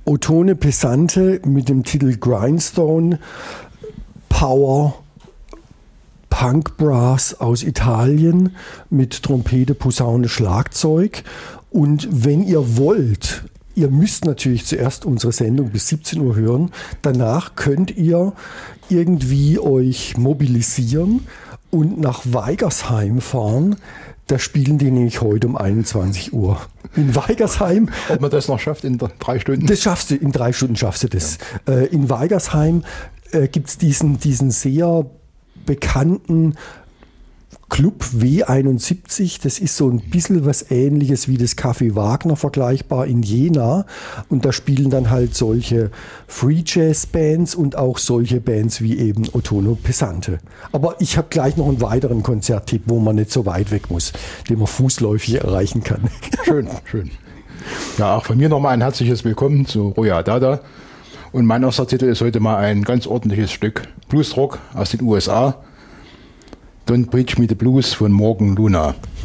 Ottone Pesante mit dem Titel Grindstone, Power, Punk Brass aus Italien mit Trompete, Posaune, Schlagzeug. Und wenn ihr wollt, ihr müsst natürlich zuerst unsere Sendung bis 17 Uhr hören. Danach könnt ihr irgendwie euch mobilisieren und nach Weigersheim fahren. Da spielen die nämlich heute um 21 Uhr. In Weigersheim. Ob man das noch schafft in 3 Stunden? Das schaffst du, in 3 Stunden schaffst du das. Ja. In Weigersheim gibt es diesen sehr bekannten Club W71, das ist so ein bisschen was Ähnliches wie das Café Wagner, vergleichbar in Jena. Und da spielen dann halt solche Free Jazz Bands und auch solche Bands wie eben Ottone Pesante. Aber ich habe gleich noch einen weiteren Konzerttipp, wo man nicht so weit weg muss, den man fußläufig erreichen kann. Schön, schön. Ja, auch von mir nochmal ein herzliches Willkommen zu Roya Dada. Und mein erster Titel ist heute mal ein ganz ordentliches Stück Bluesrock aus den USA. Don't Preach Me the Blues von Morgan Luna.